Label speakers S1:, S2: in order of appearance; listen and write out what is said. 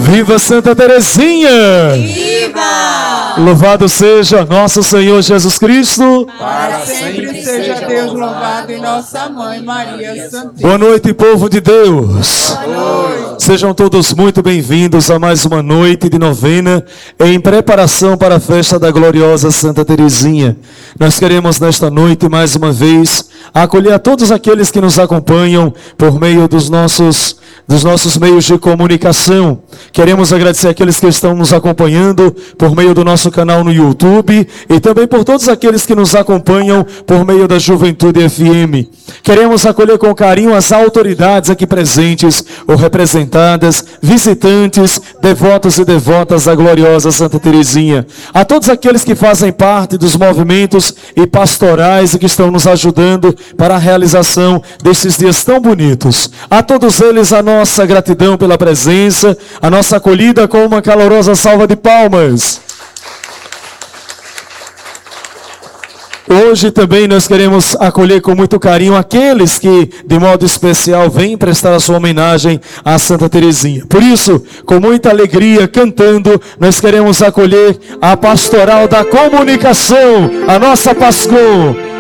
S1: Viva Santa Terezinha!
S2: Viva!
S1: Louvado seja nosso Senhor Jesus Cristo.
S2: Para sempre seja Deus louvado e nossa Mãe Maria Santíssima.
S1: Boa noite, povo de Deus.
S2: Boa noite.
S1: Sejam todos muito bem-vindos a mais uma noite de novena em preparação para a festa da gloriosa Santa Terezinha. Nós queremos nesta noite, mais uma vez, acolher a todos aqueles que nos acompanham por meio dos nossos meios de comunicação. Queremos agradecer aqueles que estão nos acompanhando por meio do nosso canal no YouTube e também por todos aqueles que nos acompanham por meio da Juventude FM. Queremos acolher com carinho as autoridades aqui presentes ou representadas, visitantes, devotos e devotas da gloriosa Santa Terezinha. A todos aqueles que fazem parte dos movimentos e pastorais e que estão nos ajudando para a realização desses dias tão bonitos. A todos eles a nossa gratidão pela presença, a nossa acolhida com uma calorosa salva de palmas. Hoje também nós queremos acolher com muito carinho aqueles que, de modo especial, vêm prestar a sua homenagem à Santa Terezinha. Por isso, com muita alegria, cantando, nós queremos acolher a Pastoral da Comunicação, a nossa Pascom.